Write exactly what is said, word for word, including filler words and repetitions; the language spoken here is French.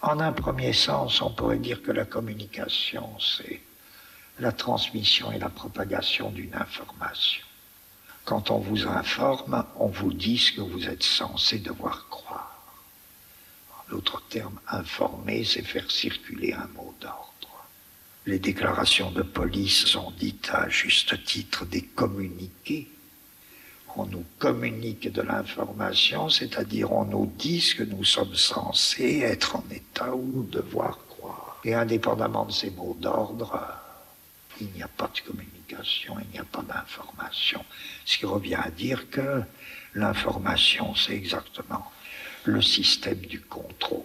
En un premier sens, on pourrait dire que la communication, c'est la transmission et la propagation d'une information. Quand on vous informe, on vous dit ce que vous êtes censé devoir croire. En d'autres termes, informer, c'est faire circuler un mot d'ordre. Les déclarations de police sont dites à juste titre des communiqués. On nous communique de l'information, c'est-à-dire on nous dit ce que nous sommes censés être en état ou devoir croire. Et indépendamment de ces mots d'ordre, il n'y a pas de communication, il n'y a pas d'information. Ce qui revient à dire que l'information, c'est exactement le système du contrôle.